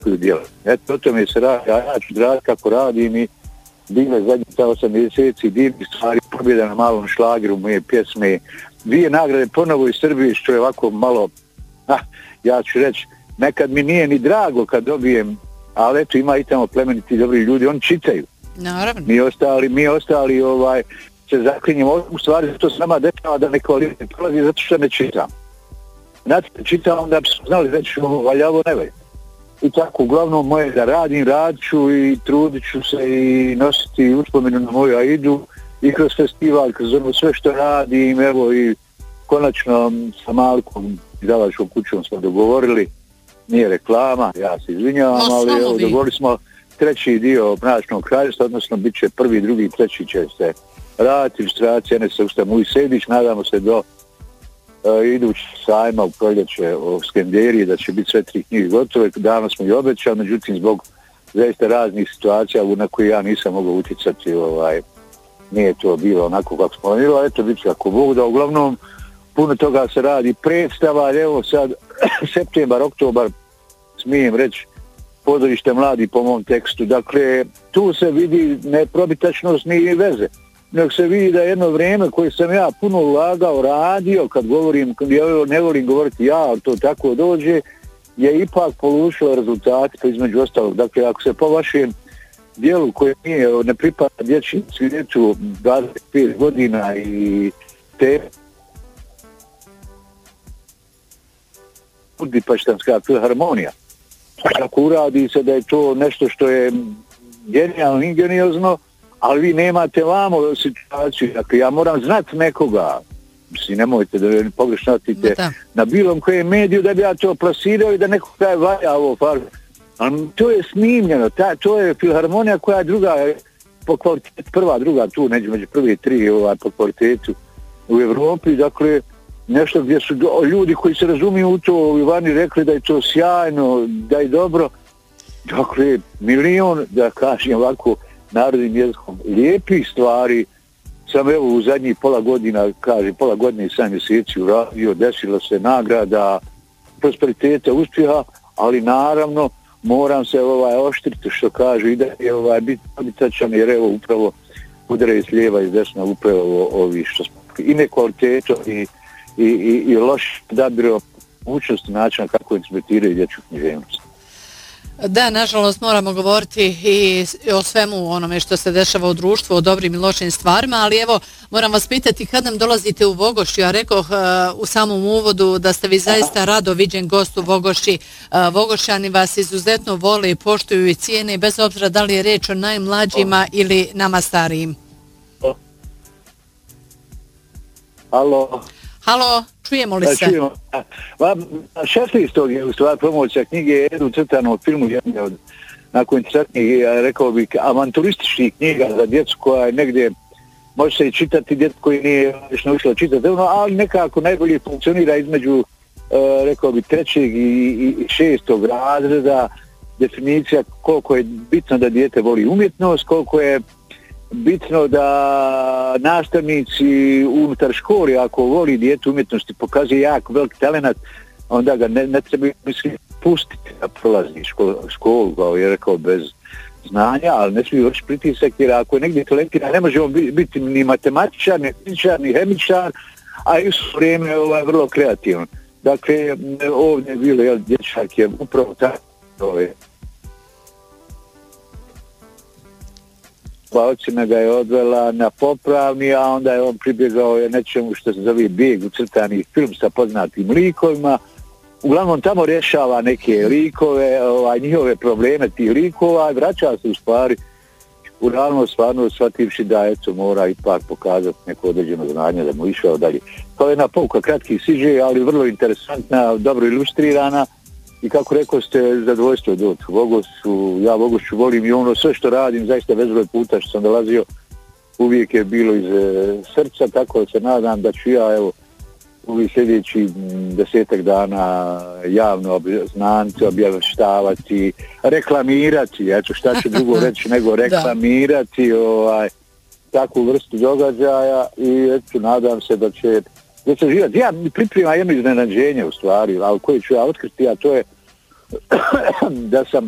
djela. Eto, o tome se radi, a ja ću raditi kako radim i bile zadnjih 8 mjeseci, divnih stvari, pobjeda na malom šlageru, moje pjesme, 2 nagrade ponovo iz Srbije, što je ovako malo, ja ću reći, nekad mi nije ni drago kad dobijem, ali eto, ima i tamo plemeniti dobri ljudi, oni čitaju. Naravno. Mi ostali se zaklinjemo, u stvari to se nama dešava da ne kvalitet prolazi zato što ne čitam. Znate, čitam da bi smo znali reći valjavo ne valja. I tako, uglavnom moje da radim, radit ću i trudit ću se i nositi uspomenu na moju Aidu i kroz festival, kroz ono sve što radim, evo i konačno sa Malkom izdavačkom kućom smo dogovorili, nije reklama, ja se izvinjavam, ali evo, dogovorili smo 3. dio Mračnog kraljevstva, odnosno bit će 1., 2. i 3. će se raditi, ilustracija Enesa Ustamuj Sedić, nadamo se do idući sajma u proljeće o Skenderiji da će biti sve 3 knjige gotove, davno smo i obećali, međutim zbog zaista raznih situacija na koje ja nisam mogao utjecati, nije to bilo onako kako smo planirali, eto bit će ako Bog da, uglavnom puno toga se radi, predstava, evo sad septembar, oktobar, smijem reći, Pozorište mladi po mom tekstu, dakle tu se vidi neprobitačnost ni veze, nego se vidi da jedno vrijeme koje sam ja puno ulagao, radio, kad govorim, ne volim govoriti ja, to tako dođe, je ipak polučilo rezultate, pa između ostalog. Dakle, ako se po vašem dijelu koje ne pripada dječjem svijetu 25 godina i te Budimpeštanska filharmonija, ako uradi se da je to nešto što je genijalno, ingeniozno, ali vi nemate vamo situaciju, dakle ja moram znati nekoga, nemojte da ne pogrešno shvatite na bilo kojem mediju da bi ja to plasirao i da neko kaj valja ovo farbe. Ali to je snimljeno, to je filharmonija koja je druga po kvalitetu, prva, druga tu, među prve 3 po kvalitetu u Evropi, dakle nešto gdje su ljudi koji se razumiju u to vani rekli da je to sjajno, da je dobro, dakle milion, da kažem ovako, narodnim jezikom, lijepih stvari sam evo u zadnjih pola godine i 7 mjeseci uradio, desilo se nagrada, prosperiteta, uspjeha, ali naravno moram se oštriti što kažu i da je biti oditačan jer evo upravo udare s lijeva i s desna upravo ovi što smo i nekvaliteto i loš dabiro učnosti načina kako interpretiraju dječju književnost. Da, nažalost moramo govoriti i o svemu onome što se dešava u društvu, o dobrim i lošim stvarima, ali evo moram vas pitati kad nam dolazite u Vogošću. Ja rekoh u samom uvodu da ste vi zaista rado viđen gost u Vogošći. Vogošćani vas izuzetno vole, poštuju i cijene, bez obzira da li je reč o najmlađima ili nama starijim. Halo, čujemo li se? Čujemo. 16. je u stvari promocija knjige Edu crtanog filmu, jedne od nakon interesantnih, rekao bih, avanturističnih knjiga za djecu koja je negdje, može se i čitati djecu koji nije još naučila čitati, ali nekako najbolje funkcionira između, rekao bih, 3. i 6. razreda, definicija koliko je bitno da dijete voli umjetnost, koliko je bitno da nastavnici unutar škole, ako voli dijete umjetnosti, pokazuje jako velik talenat, onda ga ne treba pustiti da prolazi školu, kao je rekao, bez znanja, ali ne smije vrši pritisak, jer ako je negdje talentiran, ne možemo biti ni matematičar, ni fizičar, ni hemičar, a i u vrijeme vrlo kreativan. Dakle, ovdje je bilo dječak je upravo tako, ocjena ga je odvela na popravni, a onda je on pribjegao nečemu što se zove bijeg u crtani film sa poznatim likovima. Uglavnom tamo rješava neke likove, njihove probleme tih likova i vraća se u stvari u realnost stvarno shvativši da eto mora ipak pokazati neko određeno znanje da mu išao dalje. To je jedna pouka kratkih siže, ali vrlo interesantna, dobro ilustrirana. I kako rekao ste, zadovoljstvo doći u Vogošću, ja Vogošću volim i ono sve što radim, zaista bezbroj puta što sam dolazio, uvijek je bilo iz srca, tako se nadam da ću ja evo uvijek sljedeći 10 dana javno znanci objašnjavati, reklamirati, eto šta ću drugo reći nego reklamirati takvu vrstu događaja i eto nadam se da će živjeti. Ja pripremam jedno iznenađenje u stvari, ali koje ću ja otkriti, a to je da sam